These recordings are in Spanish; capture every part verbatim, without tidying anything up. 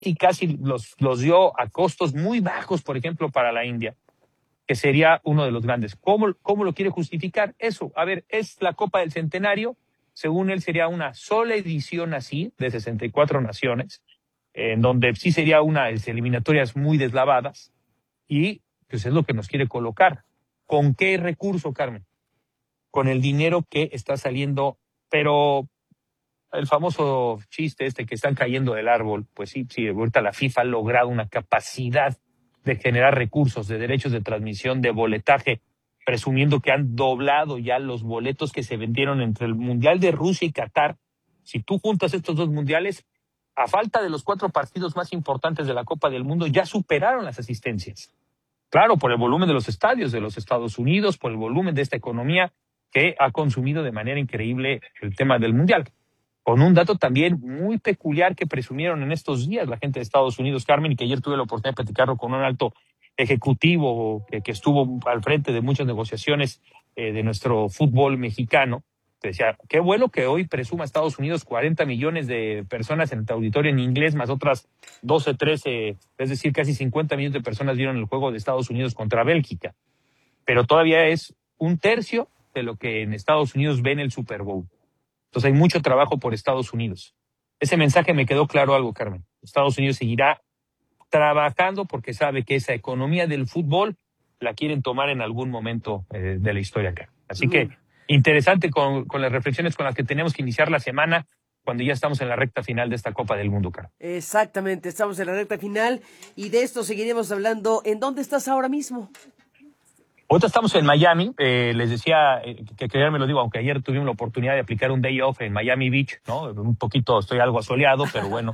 y casi los, los dio a costos muy bajos, por ejemplo, para la India, que sería uno de los grandes. ¿Cómo, cómo lo quiere justificar? Eso, a ver, es la Copa del Centenario, según él sería una sola edición así, de sesenta y cuatro naciones, en donde sí sería unas eliminatorias muy deslavadas, y pues es lo que nos quiere colocar. ¿Con qué recurso, Carmen? Con el dinero que está saliendo, pero el famoso chiste este que están cayendo del árbol, pues sí, sí, ahorita la FIFA ha logrado una capacidad de generar recursos, de derechos de transmisión, de boletaje, presumiendo que han doblado ya los boletos que se vendieron entre el Mundial de Rusia y Qatar. Si tú juntas estos dos mundiales, a falta de los cuatro partidos más importantes de la Copa del Mundo, ya superaron las asistencias. Claro, por el volumen de los estadios de los Estados Unidos, por el volumen de esta economía que ha consumido de manera increíble el tema del Mundial. Con un dato también muy peculiar que presumieron en estos días la gente de Estados Unidos, Carmen, y que ayer tuve la oportunidad de platicarlo con un alto ejecutivo que, que estuvo al frente de muchas negociaciones eh, de nuestro fútbol mexicano. Te decía, qué bueno que hoy presuma Estados Unidos cuarenta millones de personas en el auditorio en inglés, más otras doce, trece, es decir, casi cincuenta millones de personas vieron el juego de Estados Unidos contra Bélgica. Pero todavía es un tercio de lo que en Estados Unidos ven el Super Bowl. Entonces hay mucho trabajo por Estados Unidos. Ese mensaje me quedó claro algo, Carmen. Estados Unidos seguirá trabajando porque sabe que esa economía del fútbol la quieren tomar en algún momento eh, de la historia acá. Así que interesante con, con las reflexiones con las que tenemos que iniciar la semana cuando ya estamos en la recta final de esta Copa del Mundo, Carmen. Exactamente, estamos en la recta final y de esto seguiremos hablando. ¿En dónde estás ahora mismo? Ahorita estamos en Miami, eh, les decía eh, que creerme lo digo, aunque ayer tuvimos la oportunidad de aplicar un day off en Miami Beach, ¿no? Un poquito, estoy algo asoleado, pero bueno,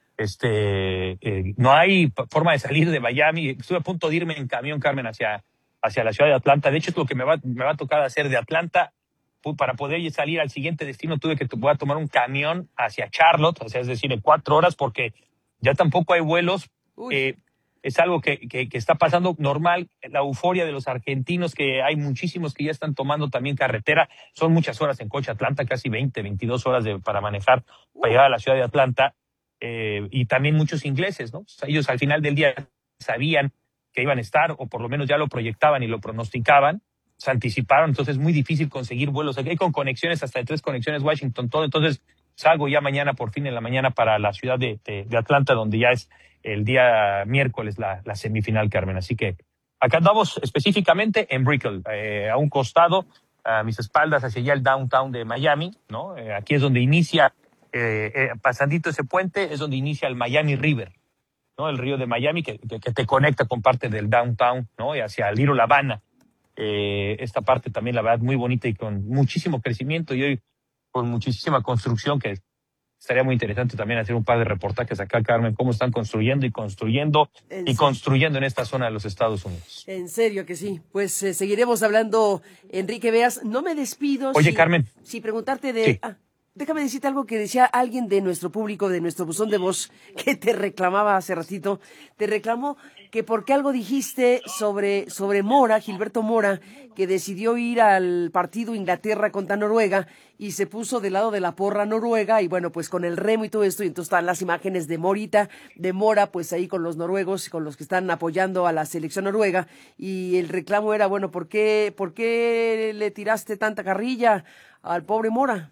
este, eh, no hay forma de salir de Miami. Estuve a punto de irme en camión, Carmen, hacia, hacia la ciudad de Atlanta. De hecho, es lo que me va, me va a tocar hacer de Atlanta. Para poder salir al siguiente destino, tuve que voy a tomar un camión hacia Charlotte, o sea, es decir, en cuatro horas, porque ya tampoco hay vuelos. Eh, es algo que, que, que está pasando normal, la euforia de los argentinos, que hay muchísimos que ya están tomando también carretera. Son muchas horas en coche Atlanta, casi veinte, veintidós horas de, para manejar, para llegar a la ciudad de Atlanta. Eh, y también muchos ingleses, ¿no? O sea, ellos al final del día sabían que iban a estar, o por lo menos ya lo proyectaban y lo pronosticaban, se anticiparon, entonces es muy difícil conseguir vuelos. Aquí hay con conexiones, hasta de tres conexiones Washington, todo. Entonces salgo ya mañana, por fin en la mañana, para la ciudad de, de, de Atlanta, donde ya es el día miércoles la, la semifinal, Carmen. Así que acá andamos específicamente en Brickell, eh, a un costado, a mis espaldas, hacia allá el downtown de Miami, ¿no? Eh, aquí es donde inicia, eh, eh, pasandito ese puente, es donde inicia el Miami River, ¿no? El río de Miami que, que, que te conecta con parte del downtown, ¿no? Y hacia Little Havana. Eh, esta parte también, la verdad, muy bonita y con muchísimo crecimiento y hoy con muchísima construcción, que estaría muy interesante también hacer un par de reportajes acá, Carmen, cómo están construyendo y construyendo y construyendo en esta zona de los Estados Unidos. En serio que sí. Pues eh, seguiremos hablando, Enrique Beas. No me despido. Oye, si, Carmen. Si preguntarte de... Sí. Ah, déjame decirte algo que decía alguien de nuestro público, de nuestro buzón de voz, que te reclamaba hace ratito. Te reclamó que porque algo dijiste sobre, sobre Mora, Gilberto Mora, que decidió ir al partido Inglaterra contra Noruega y se puso del lado de la porra noruega y bueno, pues con el remo y todo esto, y entonces están las imágenes de Morita, de Mora, pues ahí con los noruegos, con los que están apoyando a la selección noruega, y el reclamo era, bueno, ¿por qué, por qué le tiraste tanta carrilla al pobre Mora?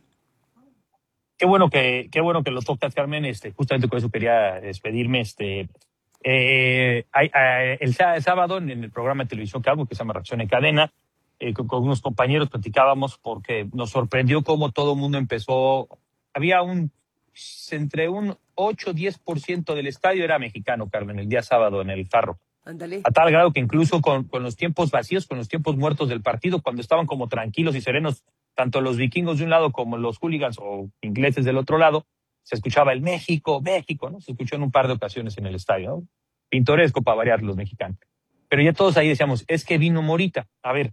Qué bueno que, qué bueno que lo tocas, Carmen. Este, justamente con eso quería despedirme. Este, eh, hay, hay, el, el sábado en el programa de televisión que hago, que se llama Reacción en Cadena, eh, con, con unos compañeros platicábamos porque nos sorprendió cómo todo el mundo empezó. Había un, entre un ocho a diez por ciento del estadio era mexicano, Carmen, el día sábado en el Farro. Ándale. A tal grado que incluso con, con los tiempos vacíos, con los tiempos muertos del partido, cuando estaban como tranquilos y serenos, tanto los vikingos de un lado como los hooligans o ingleses del otro lado, se escuchaba el México, México, ¿no? Se escuchó en un par de ocasiones en el estadio, ¿no? Pintoresco para variar los mexicanos. Pero ya todos ahí decíamos, es que vino Morita. A ver,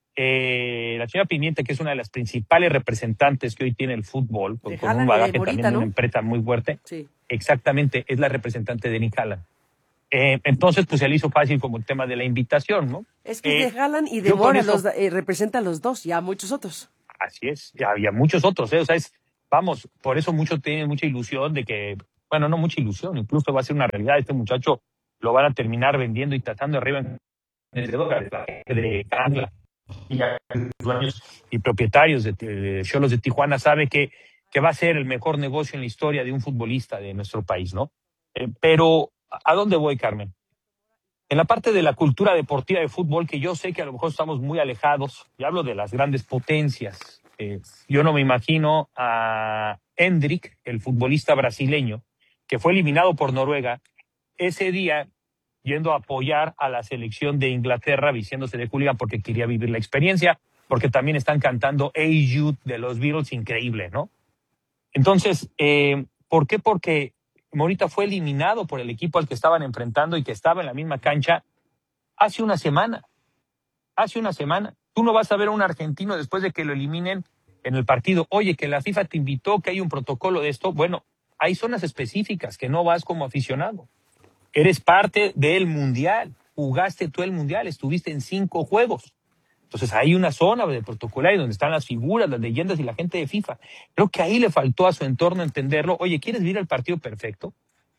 eh, la señora Pimienta, que es una de las principales representantes que hoy tiene el fútbol, con, con un bagaje Morita, también de, ¿no?, una empresa muy fuerte, sí. Exactamente, es la representante de Nick Haaland. Eh, entonces, pues se le hizo fácil como el tema de la invitación, ¿no? Es que eh, es de Haaland y de Mora, eso, los, eh, representan los dos, ya muchos otros. Así es, ya había muchos otros, ¿eh? O sea, es, vamos, por eso muchos tienen mucha ilusión de que bueno, no mucha ilusión, incluso va a ser una realidad. Este muchacho lo van a terminar vendiendo y tratando arriba en el dólares, de Angla. Y ya dueños y propietarios de Xolos de, de Tijuana sabe que, que va a ser el mejor negocio en la historia de un futbolista de nuestro país, ¿no? Eh, pero, ¿a dónde voy, Carmen? En la parte de la cultura deportiva de fútbol, que yo sé que a lo mejor estamos muy alejados, y hablo de las grandes potencias. Eh, yo no me imagino a Endrick, el futbolista brasileño, que fue eliminado por Noruega, ese día yendo a apoyar a la selección de Inglaterra, vistiéndose de hooligan porque quería vivir la experiencia, porque también están cantando Hey Jude de los Beatles, increíble, ¿no? Entonces, eh, ¿por qué? Porque Morita fue eliminado por el equipo al que estaban enfrentando y que estaba en la misma cancha hace una semana. Hace una semana. Tú no vas a ver a un argentino después de que lo eliminen en el partido. Oye, que la FIFA te invitó, que hay un protocolo de esto. Bueno, hay zonas específicas que no vas como aficionado. Eres parte del Mundial. Jugaste tú el Mundial, estuviste en cinco juegos. Entonces hay una zona de protocolario donde están las figuras, las leyendas y la gente de FIFA. Creo que ahí le faltó a su entorno entenderlo. Oye, ¿quieres ir al partido perfecto?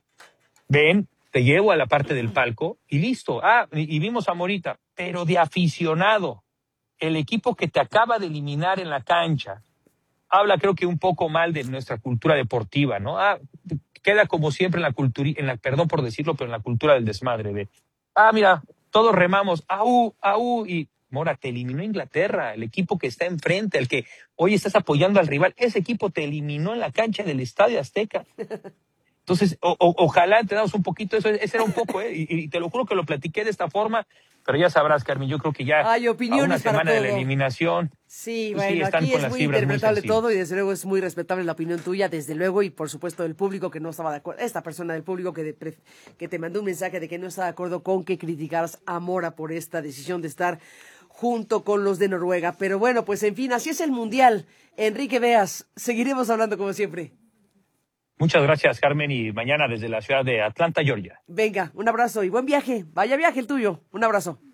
Ven, te llevo a la parte del palco y listo. Ah, y, y vimos a Morita, pero de aficionado. El equipo que te acaba de eliminar en la cancha habla, creo que un poco mal de nuestra cultura deportiva, ¿no? Ah, queda como siempre en la cultura, en la, perdón por decirlo, pero en la cultura del desmadre de, ah, mira, todos remamos, au, au, y Mora, te eliminó Inglaterra, el equipo que está enfrente, el que hoy estás apoyando al rival, ese equipo te eliminó en la cancha del Estadio Azteca. Entonces, o, o, ojalá entendamos un poquito eso, ese era un poco, ¿eh? Y, y te lo juro que lo platiqué de esta forma, pero ya sabrás, Carmen, yo creo que ya hay opiniones a una semana para todo. de la eliminación, sí, pues bueno, sí, están aquí con es las muy fibras interpretable muy todo y desde luego es muy respetable la opinión tuya, desde luego, y por supuesto del público que no estaba de acuerdo, esta persona del público que, de, que te mandó un mensaje de que no está de acuerdo con que criticaras a Mora por esta decisión de estar junto con los de Noruega. Pero bueno, pues en fin, así es el Mundial. Enrique Beas, seguiremos hablando como siempre. Muchas gracias, Carmen, y mañana desde la ciudad de Atlanta, Georgia. Venga, un abrazo y buen viaje. Vaya viaje el tuyo. Un abrazo.